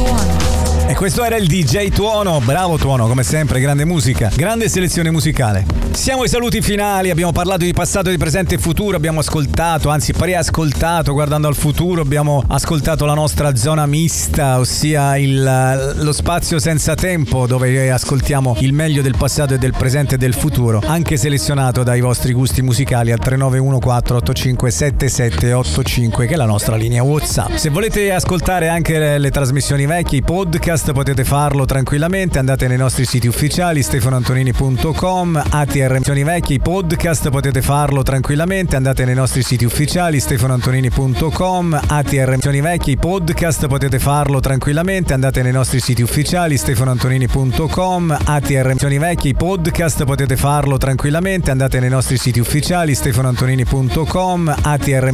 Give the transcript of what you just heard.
E questo era il DJ Tuono, bravo Tuono, come sempre, grande musica, grande selezione musicale. Siamo ai saluti finali, abbiamo parlato di passato, di presente e futuro, abbiamo ascoltato, anzi riascoltato, guardando al futuro, abbiamo ascoltato la nostra zona mista, ossia lo spazio senza tempo, dove ascoltiamo il meglio del passato e del presente e del futuro, anche selezionato dai vostri gusti musicali al 3914857785, che è la nostra linea WhatsApp. Se volete ascoltare anche le trasmissioni vecchie, i podcast, potete farlo tranquillamente, andate nei nostri siti ufficiali stefanoantonini.com, ATR vecchi, podcast, potete farlo tranquillamente, andate nei nostri siti ufficiali stefanoantonini.com, ATR vecchi, podcast, potete farlo tranquillamente, andate nei nostri siti ufficiali stefanoantonini.com, ATR vecchi, podcast, potete farlo tranquillamente, andate nei nostri siti ufficiali stefanoantonini.com, ATR